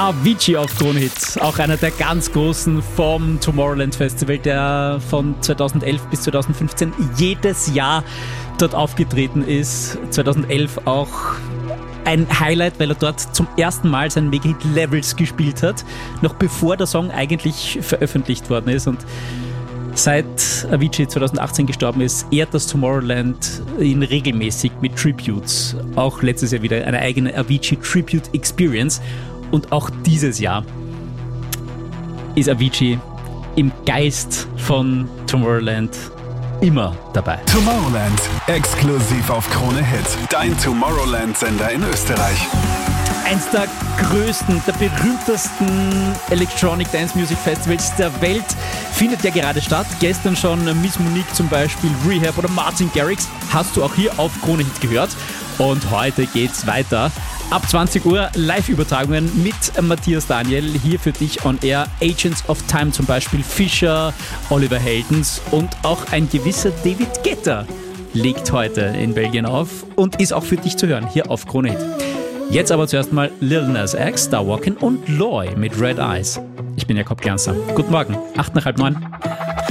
Avicii auf Krone Hit, auch einer der ganz großen vom Tomorrowland Festival, der von 2011 bis 2015 jedes Jahr dort aufgetreten ist. 2011 auch ein Highlight, weil er dort zum ersten Mal seinen Mega-Hit Levels gespielt hat, noch bevor der Song eigentlich veröffentlicht worden ist. Und seit Avicii 2018 gestorben ist, ehrt das Tomorrowland ihn regelmäßig mit Tributes. Auch letztes Jahr wieder eine eigene Avicii Tribute Experience. Und auch dieses Jahr ist Avicii im Geist von Tomorrowland immer dabei. Tomorrowland, exklusiv auf Krone Hit. Dein Tomorrowland-Sender in Österreich. Eins der größten, der berühmtesten Electronic Dance Music Festivals der Welt findet ja gerade statt. Gestern schon Miss Monique zum Beispiel, Rehab oder Martin Garrix hast du auch hier auf Krone Hit gehört. Und heute geht's weiter. Ab 20 Uhr Live-Übertragungen mit Matthias Daniel. Hier für dich on Air. Agents of Time zum Beispiel, Fischer, Oliver Heldens und auch ein gewisser David Guetta legt heute in Belgien auf und ist auch für dich zu hören hier auf Krone Hit. Jetzt aber zuerst mal Lil Nas X, Star Walkin' und Loy mit Red Eyes. Ich bin Jakob Gernster. Guten Morgen, 8:30.